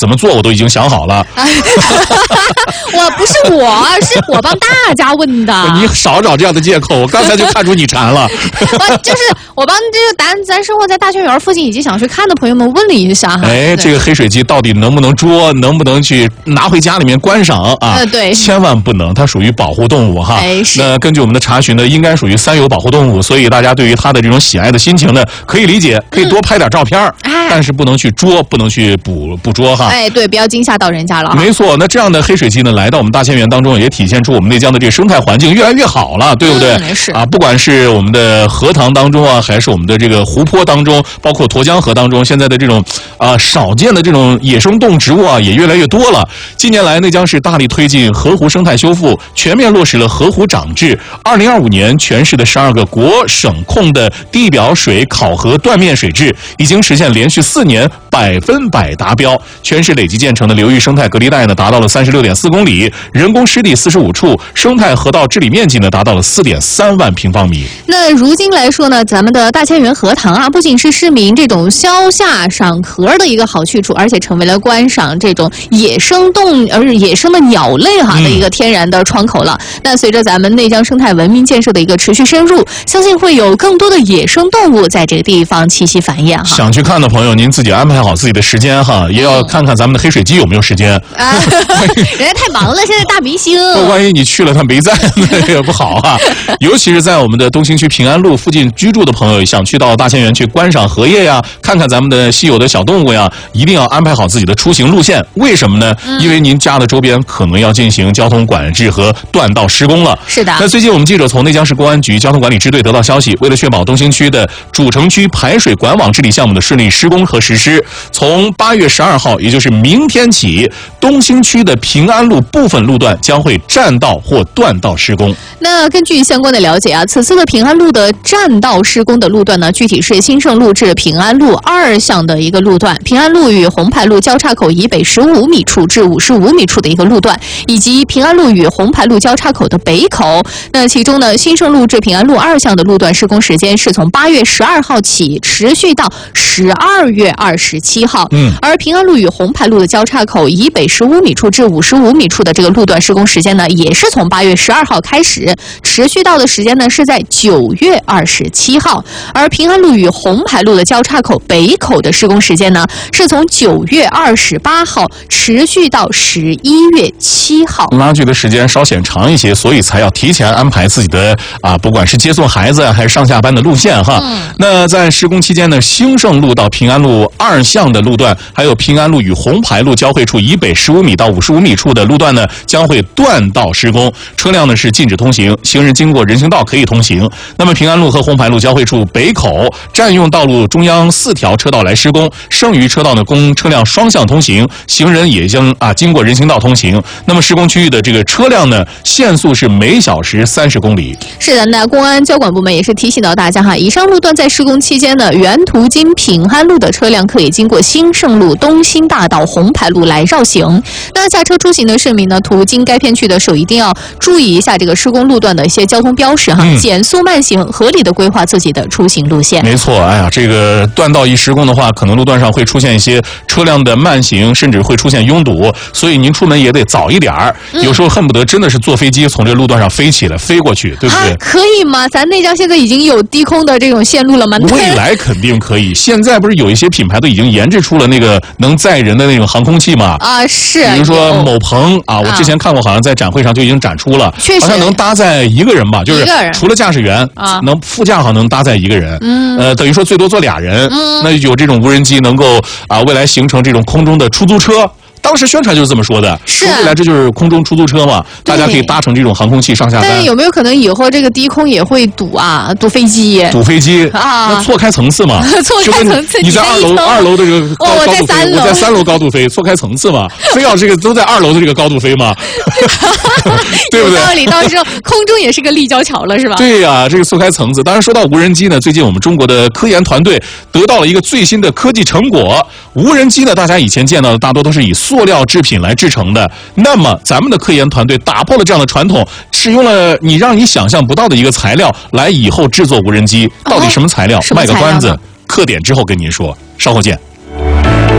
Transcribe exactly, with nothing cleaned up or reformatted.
怎么做我都已经想好了。 我不是我，是我帮大家问的。 你少找这样的借口，我刚才就看出你馋了。 我就是我帮这个咱咱生活在大圈园附近，已经想去看的朋友们问了一下哈。 哎，这个黑水鸡到底能不能捉，能不能去拿回家里面观赏啊？ 呃，对， 千万不能，它属于保护动物哈。 哎，是。 那根据我们的查询呢，应该属于三有保护动物，所以大家对于它的这种喜爱的心情呢，可以理解，可以多拍点照片，嗯哎、但是不能去捉，不能去捕捕捉哈。 哎，对，不要惊吓到人家了。 没错，那这样的黑水鸡呢，来到我们大千园当中，也体现出我们内江的这个生态环境越来越好了，对不对？ 嗯、是啊，不管是我们的河塘当中啊，还是我们的这个湖泊当中，包括沱江河当中，现在的这种啊少见的这种野生动植物啊，也越来越多了。近年来，内江市大力推进河湖生态修复，全面落实了河湖长制。二零二五年，全市的十二个国省控的地表水考核断面水质已经实现连续四年百分百达标。全市累计建成的流域生态隔离带呢，达到了三十六点四公里，人工湿地四十五处，生态河道治理面积呢，达到了四点三万平方米。 那如今来说呢，咱们的大千园河塘啊，不仅是市民这种消夏赏荷的一个好去处，而且成为了观赏这种野生动而野生的鸟类哈的一个天然的窗口了。嗯、那随着咱们内江生态文明建设的一个持续深入，相信会有更多的野生动物在这个地方栖息繁衍哈。 想去看的朋友，您自己安排好自己的时间哈，也要看看咱们的黑水鸡有没有时间。 啊，人家太忙了，现在大明星。 万一你去了他没在，那也不好啊。尤其是在我们的东兴区平安路附近居住的朋友，想去到大千园去观赏荷叶呀，看看咱们的稀有的小动物呀，一定要安排好自己的出行路线。为什么呢？嗯、因为您家的周边可能要进行交通管制和断道施工了。 是的。 那最近我们记者从内江市公安局交通管理支队得到消息，为了确保东兴区的主城区排水管网治理项目的顺利施工和实施，从八月十二号，也就是明天起，东兴区的平安路部分路段将会占道或断道施工。 那根据相关的了解啊，此次的平安路的占道施工的路段呢，具体是兴盛路至平安路二巷的一个路段，平安路与红牌路交叉口以北十五米处至五十五米处的一个路段，以及平安路与红牌路交叉口的北口。那其中呢，兴盛路至平安路二巷的路段施工时间是从八月十二号起，持续到十二月二十七号。嗯，而平安路与红牌路的交叉口以北十五米处至五十五米处的这个路段施工时间呢，也是从八月十二号开始，持续到的时间呢是在九月二十七号。而平安路与红牌路的交叉口北口的施工时间呢，是从九月二十八号持续到十一月七号。 拉锯的时间稍显长一些，所以才要提前安排自己的啊，不管是接送孩子还是上下班的路线哈。嗯、那在施工期间呢，兴盛路到平安路二巷的路段，还有平安路与红牌路交汇处以北十五米到五十五米处的路段呢，将会断道施工，车辆呢是禁止通行，行人经过人行道可以通行。那么平安路和红牌路交汇处北口占用道路中央四条车道来施工，剩余车道呢供车辆双向通行，行人也将啊经过人行道通行。那么施工区域的这个车辆呢，限速是每小时三十公里。 是的，那公安交管部门也是提醒到大家哈，以上路段在施工期间呢，原途经平安路的车辆可以经过兴盛路、东兴大道、红牌路来绕行。那下车出行的市民呢，途经该片区的时候，一定要注意一下这个施工路段的一些交通标识哈，嗯、减速慢行，合理的规划自己的出行路线。 没错，哎呀，这个断道一施工的话，可能路段上会出现一些车辆的慢行，甚至会出现拥堵，所以您出门也得早一点儿。嗯、有时候恨不得真的是坐飞机从这路段上飞起来飞过去，对不对？ 啊、可以吗？咱内江现在已经有低空的这种线路了吗？ 未来肯定可以。现在不是有一些品牌都已经研制出了那个能载人的那种航空器吗？ 啊，是。 比如说某鹏啊，我之前看过，好像在展会上就已经展出了， 确实好像能搭载一个人吧，就是除了驾驶员， 啊、 能副驾好像能搭载一个人， 嗯， 呃，等于说最多坐俩人。嗯，那有这种无人机能够啊，未来形成这种空中的出租车。当时宣传就是这么说的， 是、 啊、未来这就是空中出租车嘛，大家可以搭乘这种航空器上下班。 但是有没有可能以后这个低空也会堵啊？堵飞机？ 堵飞机啊？ 那错开层次嘛？ 错开层次， 你在二楼，二楼的这个高哦， 高度飞， 我在三楼高度飞，错开层次嘛？非要这个都在二楼的这个高度飞嘛？对不对？ 有道理，到时候空中也是个立交桥了，是吧？ 对呀、啊，这个错开层次。当然说到无人机呢，最近我们中国的科研团队得到了一个最新的科技成果。无人机呢，大家以前见到的大多都是以塑料制品来制成的。那么咱们的科研团队打破了这样的传统，使用了你让你想象不到的一个材料来以后制作无人机。到底什么材料？ 哦、 卖个关子，刻点之后跟您说，稍后见。